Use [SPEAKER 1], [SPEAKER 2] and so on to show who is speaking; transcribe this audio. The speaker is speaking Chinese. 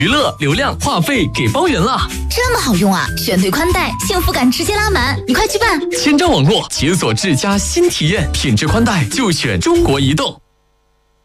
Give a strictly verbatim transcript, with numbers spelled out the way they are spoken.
[SPEAKER 1] 娱乐、流量、话费给包圆了，
[SPEAKER 2] 这么好用啊！选对宽带，幸福感直接拉满，你快去办！
[SPEAKER 1] 千兆网络解锁智家新体验，品质宽带就选中国移动。